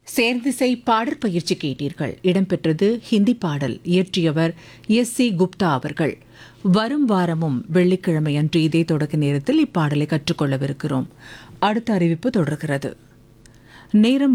சேர்ந்திசை பாடற் பயிற்சி கேட்டீர்கள். இடம்பெற்றது ஹிந்தி பாடல். இயற்றியவர் எஸ்.சி. குப்தா அவர்கள். வரும் வாரமும் வெள்ளிக்கிழமை அன்று இதே தொடக்க நேரத்தில் இப்பாடலை கற்றுக்கொள்ளவிருக்கிறோம். அடுத்த அறிவிப்பு தொடர்கிறது. நேரம்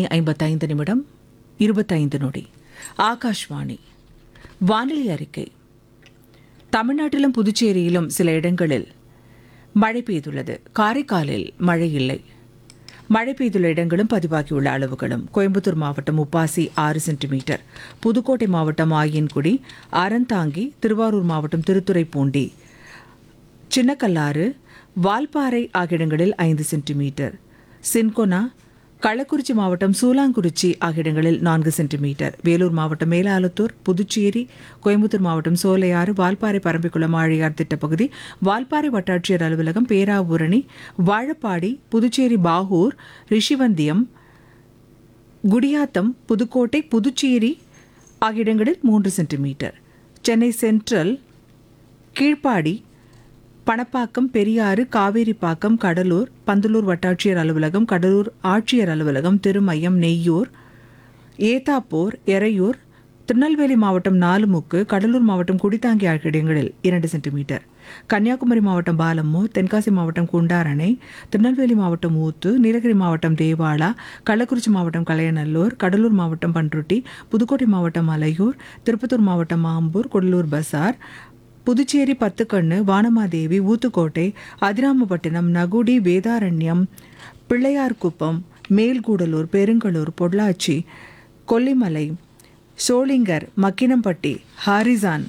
2:55 ஆகாஷ்வாணி. வானிலை அறிக்கை. தமிழ்நாட்டிலும் புதுச்சேரியிலும் சில இடங்களில் மழை பெய்துள்ளது. காரைக்காலில் மழை இல்லை. மழை பெய்துள்ள இடங்களும் பதிவாகியுள்ள அளவுகளும்: கோயம்புத்தூர் மாவட்டம் உப்பாசி 6 சென்டிமீட்டர், புதுக்கோட்டை மாவட்டம் ஆயன்குடி, அறந்தாங்கி, திருவாரூர் மாவட்டம் திருத்துறைப்பூண்டி, சின்னக்கல்லாறு, வால்பாறை ஆகிய இடங்களில் 5 சென்டிமீட்டர், சின்கொனா, கள்ளக்குறிச்சி மாவட்டம் சூலாங்குறிச்சி ஆகிய இடங்களில் 4 சென்டிமீட்டர், வேலூர் மாவட்டம் மேலாலத்தூர், புதுச்சேரி, கோயம்புத்தூர் மாவட்டம் சோலையாறு, வால்பாறை பரம்பிக்குளம் ஆழியார் திட்டப்பகுதி, வால்பாறை வட்டாட்சியர் அலுவலகம், பேராவூரணி, வாழப்பாடி, புதுச்சேரி பாகூர், ரிஷிவந்தியம், குடியாத்தம், புதுக்கோட்டை, புதுச்சேரி ஆகிய இடங்களில் 3 சென்டிமீட்டர், சென்னை சென்ட்ரல், கீழ்ப்பாடி, பணப்பாக்கம், பெரியாறு, காவேரிப்பாக்கம், கடலூர், பந்தலூர் வட்டாட்சியர் அலுவலகம், கடலூர் ஆட்சியர் அலுவலகம், திருமயம், நெய்யூர், ஏத்தாப்பூர், எறையூர், திருநெல்வேலி மாவட்டம் நாலுமுக்கு, கடலூர் மாவட்டம் குடித்தாங்கி ஆகிய இடங்களில் 2 சென்டிமீட்டர், கன்னியாகுமரி மாவட்டம் பாலம்மூர், தென்காசி மாவட்டம் குண்டாரணை, திருநெல்வேலி மாவட்டம் ஊத்து, நீலகிரி மாவட்டம் தேவாலா, கள்ளக்குறிச்சி மாவட்டம் கலையநல்லூர், கடலூர் மாவட்டம் பன்ருட்டி, புதுக்கோட்டை மாவட்டம் அலையூர், திருப்பத்தூர் மாவட்டம் ஆம்பூர், கொடலூர் பசார், புதுச்சேரி பத்துக்கண்ணு, வானமாதேவி, ஊத்துக்கோட்டை, அதிராமப்பட்டினம், நகுடி, வேதாரண்யம், பிள்ளையார்குப்பம், மேல்கூடலூர், பெருங்களூர், பொள்ளாச்சி, கொல்லிமலை, சோளிங்கர், மக்கினம்பட்டி, ஹாரிசான்,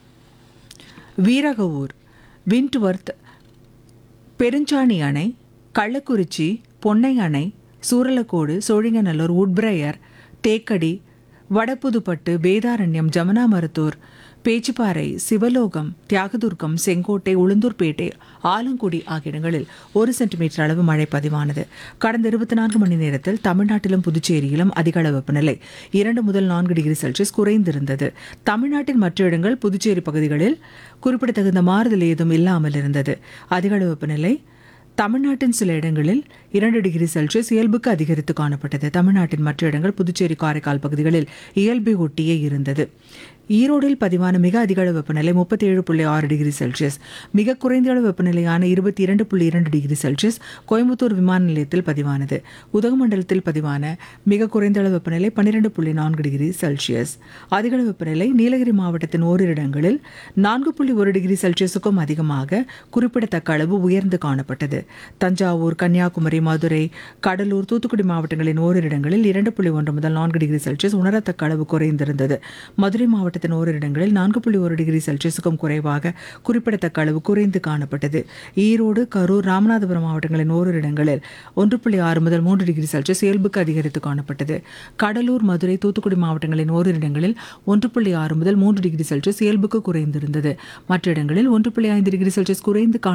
வீரகவூர், விண்ட்வர்த், பெருஞ்சாணி அணை, கள்ளக்குறிச்சி, பொன்னை அணை, சூரலக்கோடு, சோழிங்கநல்லூர், உட்பிரையர், தேக்கடி, வடபுதுப்பட்டு, வேதாரண்யம், ஜமுனா மருத்தூர், பேச்சிப்பாறை, சிவலோகம், தியாகதுர்கம், செங்கோட்டை, உளுந்தூர்பேட்டை, ஆலங்குடி ஆகிய இடங்களில் 1 சென்டிமீட்டர் அளவு மழை பதிவானது. கடந்த 24 மணி நேரத்தில் தமிழ்நாட்டிலும் புதுச்சேரியிலும் அதிக அளவு வெப்பநிலை 2 முதல் 4 டிகிரி செல்சியஸ் குறைந்திருந்தது. தமிழ்நாட்டின் மற்ற இடங்கள், புதுச்சேரி பகுதிகளில் குறிப்பிடத்தகுந்த மாறுதல் ஏதும் இல்லாமல் இருந்தது. அதிக அளவு வெப்பநிலை தமிழ்நாட்டின் சில இடங்களில் 2 டிகிரி செல்சியஸ் இயல்புக்கு அதிகரித்து காணப்பட்டது. தமிழ்நாட்டின் மற்ற இடங்கள், புதுச்சேரி, காரைக்கால் பகுதிகளில் இயல்பை ஒட்டியே இருந்தது. ஈரோடில் பதிவான மிக அதிக அளவு வெப்பநிலை 37.6 டிகிரி செல்சியஸ், மிக குறைந்த அளவு வெப்பநிலையான 22.2 டிகிரி செல்சியஸ் கோயம்புத்தூர் விமான நிலையத்தில் பதிவானது. உதகமண்டலத்தில் பதிவான மிக குறைந்த அளவு வெப்பநிலை 12.4 டிகிரி செல்சியஸ். அதிக அளவு வெப்பநிலை நீலகிரி மாவட்டத்தின் ஓரிரு இடங்களில் 4.1 டிகிரி செல்சியஸுக்கும் அதிகமாக குறிப்பிடத்தக்க அளவு உயர்ந்து காணப்பட்டது. தஞ்சாவூர், கன்னியாகுமரி, மதுரை, கடலூர், தூத்துக்குடி மாவட்டங்களின் ஓரிரு இடங்களில் 2.1 முதல் 4 டிகிரி செல்சியஸ் உணரத்தக்க அளவு குறைந்திருந்தது. மதுரை மாவட்டத்தின் ஓரிரு இடங்களில் 4.1 டிகிரி செல்சியஸுக்கும் குறைவாக குறிப்பிடத்தக்க அளவு குறைந்து காணப்பட்டது. ஈரோடு, கரூர், ராமநாதபுரம் மாவட்டங்களின் ஓரிரு இடங்களில் 1.6 முதல் 3 டிகிரி செல்சியஸ் இயல்புக்கு அதிகரித்து காணப்பட்டது. கடலூர், மதுரை, தூத்துக்குடி மாவட்டங்களின் ஓரிரு இடங்களில் 1.6 முதல் 3 டிகிரி செல்சியஸ் இயல்புக்கு குறைந்திருந்தது. மற்ற இடங்களில் 1.5 டிகிரி செல்சியஸ் குறைந்து